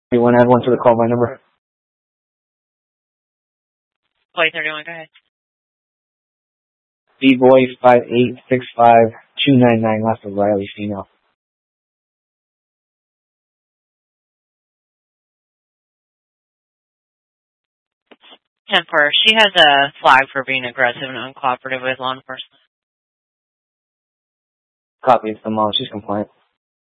You want to add one to the call by number? Boy 31, go ahead. B-boy 5865299, last of Riley, female. 10-4. She has a flag for being aggressive and uncooperative with law enforcement. Copy, it's the mom. She's compliant.